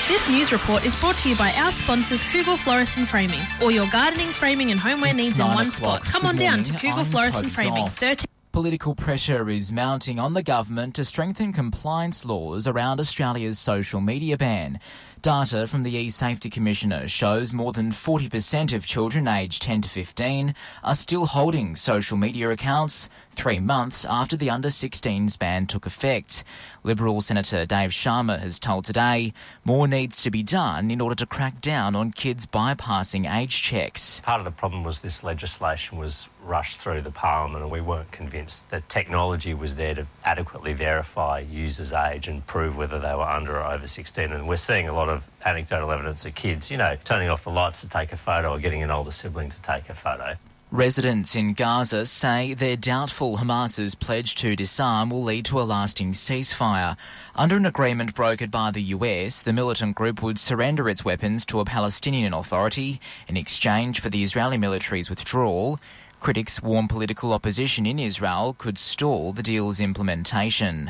This news report is brought to you by our sponsors Kugel Florist and Framing. All your gardening, framing and homeware needs in one spot. Come on down to Kugel Florist and Framing. Political pressure is mounting on the government to strengthen compliance laws around Australia's social media ban. Data from the E-Safety Commissioner shows more than 40% of children aged 10 to 15 are still holding social media accounts 3 months after the under-16s ban took effect. Liberal Senator Dave Sharma has told Today more needs to be done in order to crack down on kids bypassing age checks. Part of the problem was this legislation was rushed through the parliament and we weren't convinced that technology was there to adequately verify users' age and prove whether they were under or over 16. And we're seeing a lot of anecdotal evidence of kids, turning off the lights to take a photo or getting an older sibling to take a photo. Residents in Gaza say they're doubtful Hamas's pledge to disarm will lead to a lasting ceasefire. Under an agreement brokered by the US, the militant group would surrender its weapons to a Palestinian authority in exchange for the Israeli military's withdrawal. Critics warn political opposition in Israel could stall the deal's implementation.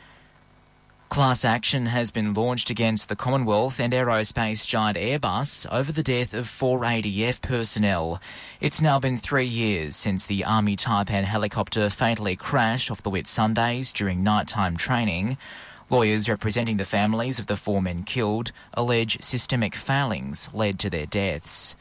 Class action has been launched against the Commonwealth and aerospace giant Airbus over the death of 4 ADF personnel. It's now been 3 years since the Army Taipan helicopter fatally crashed off the Whitsundays during nighttime training. Lawyers representing the families of the 4 men killed allege systemic failings led to their deaths.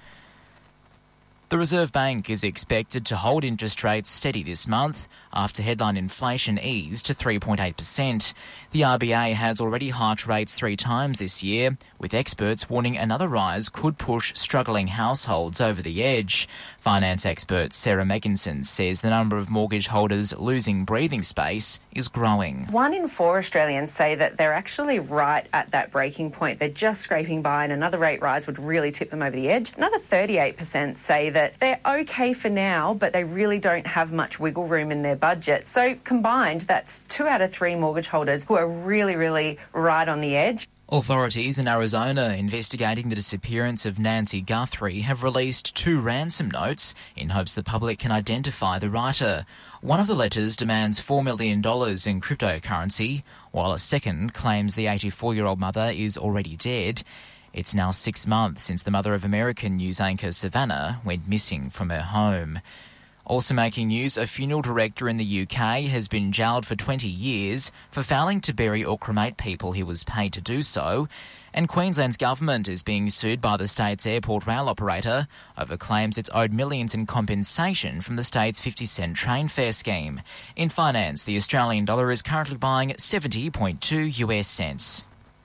The Reserve Bank is expected to hold interest rates steady this month after headline inflation eased to 3.8%. The RBA has already hiked rates 3 times this year, with experts warning another rise could push struggling households over the edge. Finance expert Sarah Megginson says the number of mortgage holders losing breathing space is growing. 1 in 4 Australians say that they're actually right at that breaking point. They're just scraping by and another rate rise would really tip them over the edge. Another 38% say that they're okay for now, but they really don't have much wiggle room in their budget. So combined, that's 2 out of 3 mortgage holders who are really, really right on the edge. Authorities in Arizona investigating the disappearance of Nancy Guthrie have released 2 ransom notes in hopes the public can identify the writer. One of the letters demands $4 million in cryptocurrency, while a second claims the 84-year-old mother is already dead. It's now 6 months since the mother of American news anchor Savannah went missing from her home. Also making news, a funeral director in the UK has been jailed for 20 years for failing to bury or cremate people he was paid to do so. And Queensland's government is being sued by the state's airport rail operator over claims it's owed millions in compensation from the state's 50-cent train fare scheme. In finance, the Australian dollar is currently buying 70.2 US cents.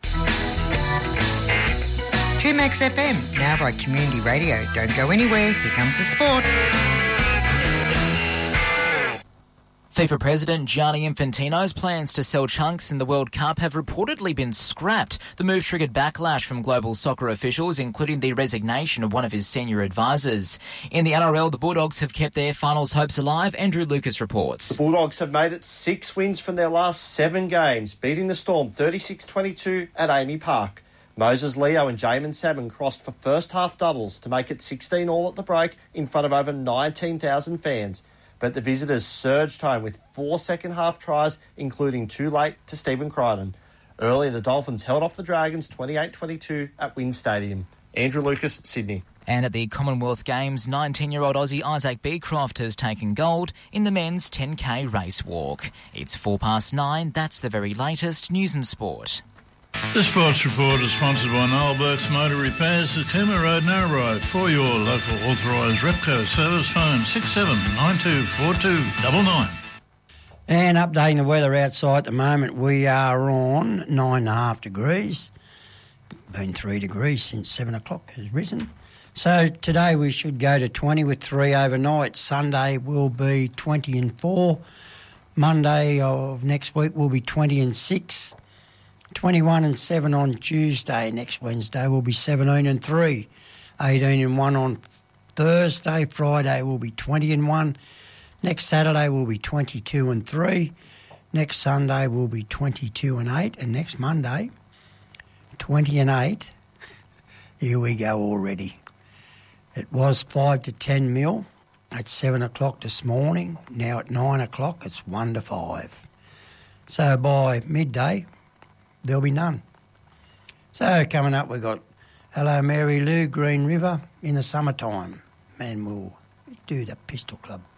2Max FM, now by Community Radio. Don't go anywhere, here comes the sport. FIFA President Gianni Infantino's plans to sell chunks in the World Cup have reportedly been scrapped. The move triggered backlash from global soccer officials, including the resignation of one of his senior advisors. In the NRL, the Bulldogs have kept their finals hopes alive. Andrew Lucas reports. The Bulldogs have made it 6 wins from their last 7 games, beating the Storm 36-22 at Amy Park. Moses Leo and Jamin Salmon crossed for first half doubles to make it 16 all at the break in front of over 19,000 fans. But the visitors surged home with 4 second-half tries, including 2 late to Stephen Crichton. Earlier, the Dolphins held off the Dragons 28-22 at Wing Stadium. Andrew Lucas, Sydney. And at the Commonwealth Games, 19-year-old Aussie Isaac Beecroft has taken gold in the men's 10K race walk. It's 9:04. That's the very latest news and sport. The Sports Report is sponsored by Noel Burke's Motor Repairs at Cooma Road, Narrabri. For your local authorised Repco service, phone 67924299. And updating the weather outside at the moment, we are on 9.5 degrees. Been 3 degrees since 7 o'clock has risen. So today we should go to 20 with 3 overnight. Sunday will be 20 and 4. Monday of next week will be 20 and 6. 21 and 7 on Tuesday. Next Wednesday will be 17 and 3. 18 and 1 on Thursday. Friday will be 20 and 1. Next Saturday will be 22 and 3. Next Sunday will be 22 and 8. And next Monday, 20 and 8. Here we go already. It was 5 to 10 mil at 7 o'clock this morning. Now at 9 o'clock, it's 1 to 5. So by midday, there'll be none. So coming up, we've got Hello Mary Lou, Green River in the summertime, and we'll do the Pistol Club.